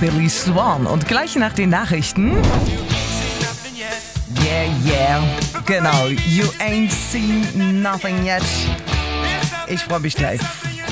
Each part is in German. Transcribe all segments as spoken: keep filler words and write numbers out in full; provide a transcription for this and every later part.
Billy Swan. Und gleich nach den Nachrichten... Yeah, yeah, genau. You ain't seen nothing yet. Ich freue mich drauf.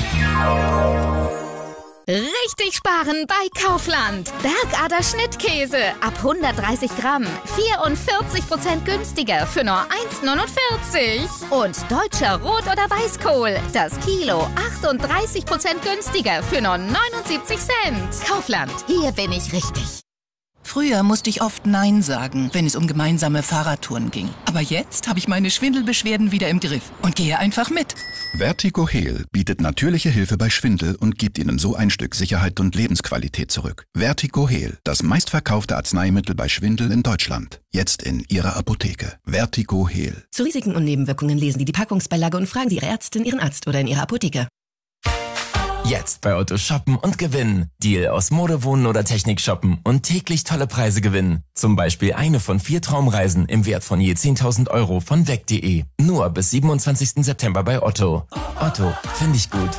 Richtig sparen bei Kaufland. Bergader Schnittkäse ab hundertdreißig Gramm. vierundvierzig Prozent günstiger für nur eins neunundvierzig. Und deutscher Rot- oder Weißkohl. Das Kilo achtunddreißig Prozent günstiger für nur neunundsiebzig Cent. Kaufland, hier bin ich richtig. Früher musste ich oft Nein sagen, wenn es um gemeinsame Fahrradtouren ging. Aber jetzt habe ich meine Schwindelbeschwerden wieder im Griff und gehe einfach mit. Vertigo Heal bietet natürliche Hilfe bei Schwindel und gibt Ihnen so ein Stück Sicherheit und Lebensqualität zurück. Vertigo Heal, das meistverkaufte Arzneimittel bei Schwindel in Deutschland. Jetzt in Ihrer Apotheke. Vertigo Heal. Zu Risiken und Nebenwirkungen lesen Sie die Packungsbeilage und fragen Sie Ihre Ärztin, Ihren Arzt oder in Ihrer Apotheke. Jetzt bei Otto shoppen und gewinnen. Deal aus Mode, Wohnen oder Technik shoppen und täglich tolle Preise gewinnen. Zum Beispiel eine von vier Traumreisen im Wert von je zehntausend Euro von weg punkt de. Nur bis siebenundzwanzigsten September bei Otto. Otto, finde ich gut.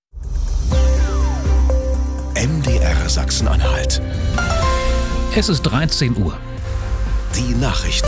M D R Sachsen-Anhalt. Es ist dreizehn Uhr. Die Nachrichten.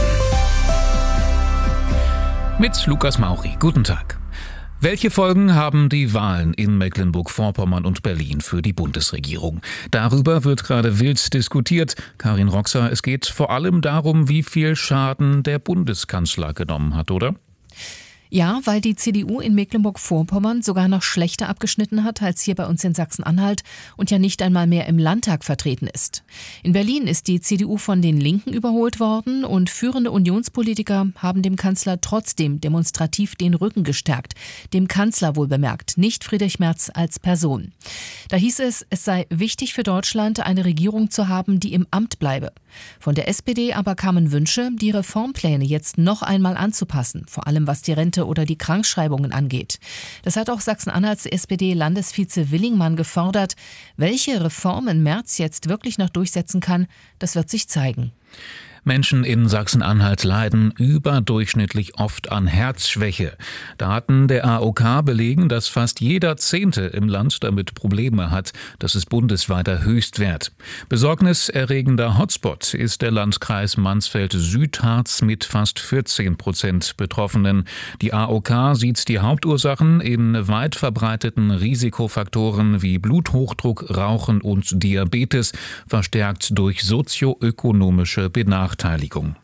Mit Lukas Mauri. Guten Tag. Welche Folgen haben die Wahlen in Mecklenburg-Vorpommern und Berlin für die Bundesregierung? Darüber wird gerade wild diskutiert. Karin Roxer, es geht vor allem darum, wie viel Schaden der Bundeskanzler genommen hat, oder? Ja, weil die C D U in Mecklenburg-Vorpommern sogar noch schlechter abgeschnitten hat als hier bei uns in Sachsen-Anhalt und ja nicht einmal mehr im Landtag vertreten ist. In Berlin ist die C D U von den Linken überholt worden und führende Unionspolitiker haben dem Kanzler trotzdem demonstrativ den Rücken gestärkt. Dem Kanzler wohlbemerkt, nicht Friedrich Merz als Person. Da hieß es, es sei wichtig für Deutschland, eine Regierung zu haben, die im Amt bleibe. Von der S P D aber kamen Wünsche, die Reformpläne jetzt noch einmal anzupassen, vor allem was die Rente oder die Krankschreibungen angeht. Das hat auch Sachsen-Anhalts S P D-Landesvize Willingmann gefordert. Welche Reformen Merz jetzt wirklich noch durchsetzen kann, das wird sich zeigen. Menschen in Sachsen-Anhalt leiden überdurchschnittlich oft an Herzschwäche. Daten der A O K belegen, dass fast jeder Zehnte im Land damit Probleme hat. Das ist bundesweiter Höchstwert. Besorgniserregender Hotspot ist der Landkreis Mansfeld-Südharz mit fast vierzehn Prozent Betroffenen. Die A O K sieht die Hauptursachen in weit verbreiteten Risikofaktoren wie Bluthochdruck, Rauchen und Diabetes, verstärkt durch sozioökonomische Benachteiligung. Benachteiligung.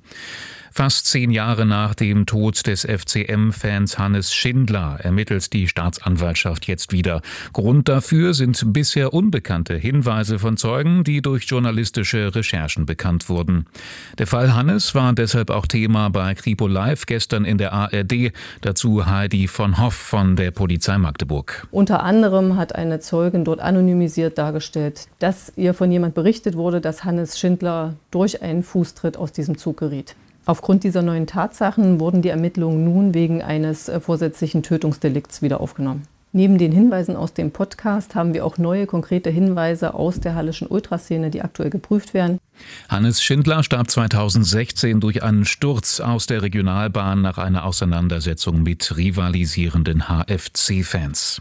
Fast zehn Jahre nach dem Tod des F C M-Fans Hannes Schindler ermittelt die Staatsanwaltschaft jetzt wieder. Grund dafür sind bisher unbekannte Hinweise von Zeugen, die durch journalistische Recherchen bekannt wurden. Der Fall Hannes war deshalb auch Thema bei Kripo Live gestern in der A R D. Dazu Heidi von Hoff von der Polizei Magdeburg. Unter anderem hat eine Zeugin dort anonymisiert dargestellt, dass ihr von jemand berichtet wurde, dass Hannes Schindler durch einen Fußtritt aus diesem Zug geriet. Aufgrund dieser neuen Tatsachen wurden die Ermittlungen nun wegen eines vorsätzlichen Tötungsdelikts wieder aufgenommen. Neben den Hinweisen aus dem Podcast haben wir auch neue konkrete Hinweise aus der hallischen Ultraszene, die aktuell geprüft werden. Hannes Schindler starb zweitausendsechzehn durch einen Sturz aus der Regionalbahn nach einer Auseinandersetzung mit rivalisierenden H F C-Fans.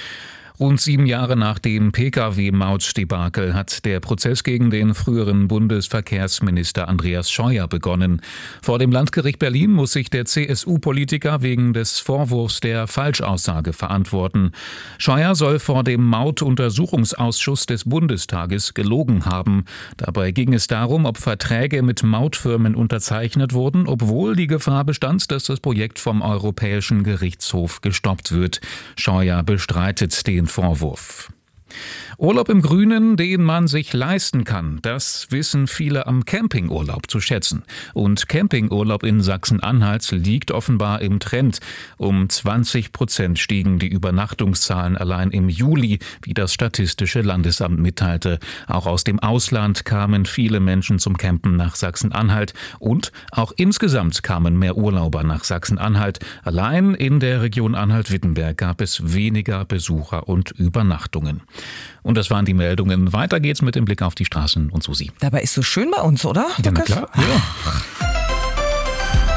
Rund sieben Jahre nach dem P K W-Maut-Debakel hat der Prozess gegen den früheren Bundesverkehrsminister Andreas Scheuer begonnen. Vor dem Landgericht Berlin muss sich der C S U-Politiker wegen des Vorwurfs der Falschaussage verantworten. Scheuer soll vor dem Maut-Untersuchungsausschuss des Bundestages gelogen haben. Dabei ging es darum, ob Verträge mit Mautfirmen unterzeichnet wurden, obwohl die Gefahr bestand, dass das Projekt vom Europäischen Gerichtshof gestoppt wird. Scheuer bestreitet den Vorwurf. Urlaub im Grünen, den man sich leisten kann, das wissen viele am Campingurlaub zu schätzen. Und Campingurlaub in Sachsen-Anhalt liegt offenbar im Trend. Um zwanzig Prozent stiegen die Übernachtungszahlen allein im Juli, wie das Statistische Landesamt mitteilte. Auch aus dem Ausland kamen viele Menschen zum Campen nach Sachsen-Anhalt. Und auch insgesamt kamen mehr Urlauber nach Sachsen-Anhalt. Allein in der Region Anhalt-Wittenberg gab es weniger Besucher und Übernachtungen. Und das waren die Meldungen. Weiter geht's mit dem Blick auf die Straßen und Susi. Dabei ist so schön bei uns, oder? Ja, na klar. Ja.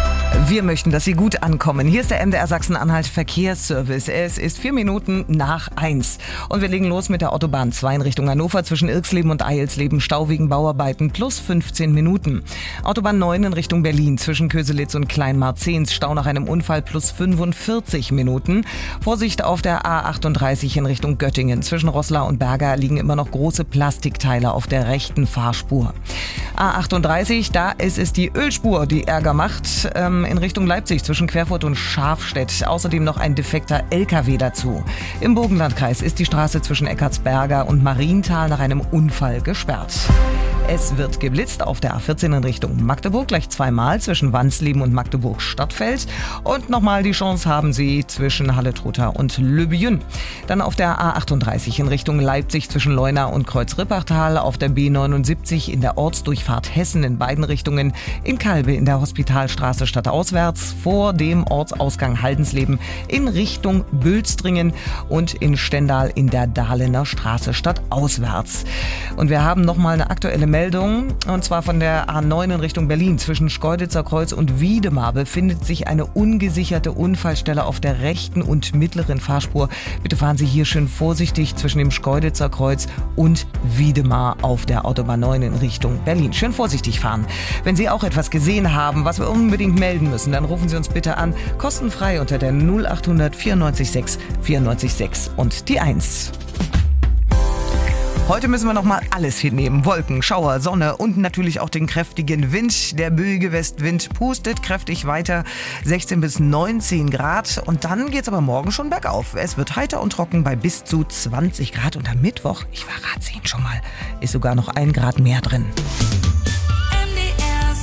Wir möchten, dass Sie gut ankommen. Hier ist der M D R Sachsen-Anhalt Verkehrsservice. Es ist vier Minuten nach eins. Und wir legen los mit der Autobahn zwei in Richtung Hannover zwischen Irksleben und Eilsleben. Stau wegen Bauarbeiten plus fünfzehn Minuten. Autobahn neun in Richtung Berlin zwischen Köselitz und Kleinmarzens. Stau nach einem Unfall plus fünfundvierzig Minuten. Vorsicht auf der A achtunddreißig in Richtung Göttingen. Zwischen Roßla und Berger liegen immer noch große Plastikteile auf der rechten Fahrspur. A achtunddreißig, da ist es die Ölspur, die Ärger macht. Ähm, in Richtung Leipzig zwischen Querfurt und Schafstedt. Außerdem noch ein defekter L K W dazu. Im Burgenlandkreis ist die Straße zwischen Eckartsberger und Marienthal nach einem Unfall gesperrt. Es wird geblitzt auf der A vierzehn in Richtung Magdeburg, gleich zweimal zwischen Wansleben und Magdeburg-Stadtfeld. Und nochmal die Chance haben Sie zwischen Halle-Truther und Le Bihan. Dann auf der A achtunddreißig in Richtung Leipzig zwischen Leuna und Kreuz-Rippachtal. Auf der B neunundsiebzig in der Ortsdurchfahrt Hessen in beiden Richtungen. In Kalbe in der Hospitalstraße stadtauswärts. Vor dem Ortsausgang Haldensleben in Richtung Bülstringen. Und in Stendal in der Dahlener Straße stadtauswärts. Und wir haben nochmal eine aktuelle Meldung, und zwar von der A neun in Richtung Berlin. Zwischen Schkeuditzer Kreuz und Wiedemar befindet sich eine ungesicherte Unfallstelle auf der rechten und mittleren Fahrspur. Bitte fahren Sie hier schön vorsichtig zwischen dem Schkeuditzer Kreuz und Wiedemar auf der Autobahn neun in Richtung Berlin. Schön vorsichtig fahren. Wenn Sie auch etwas gesehen haben, was wir unbedingt melden müssen, dann rufen Sie uns bitte an. Kostenfrei unter der null achthundert vierundneunzig sechs vierundneunzig sechs und die eins. Heute müssen wir noch mal alles hinnehmen. Wolken, Schauer, Sonne und natürlich auch den kräftigen Wind. Der böige Westwind pustet kräftig weiter, sechzehn bis neunzehn Grad. Und dann geht's aber morgen schon bergauf. Es wird heiter und trocken bei bis zu zwanzig Grad. Und am Mittwoch, ich verrate es Ihnen schon mal, ist sogar noch ein Grad mehr drin. M D R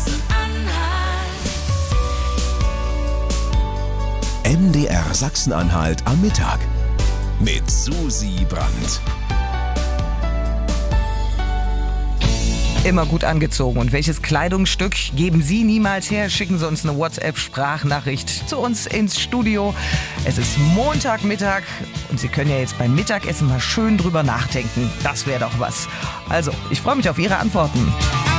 Sachsen-Anhalt. M D R Sachsen-Anhalt am Mittag mit Susi Brandt. Immer gut angezogen. Und welches Kleidungsstück geben Sie niemals her? Schicken Sie uns eine WhatsApp-Sprachnachricht zu uns ins Studio. Es ist Montagmittag und Sie können ja jetzt beim Mittagessen mal schön drüber nachdenken. Das wäre doch was. Also, ich freue mich auf Ihre Antworten.